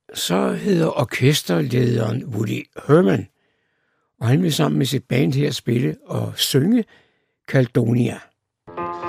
så hedder orkesterlederen Woody Herman, og han vil sammen med sit band her spille og synge Caledonia.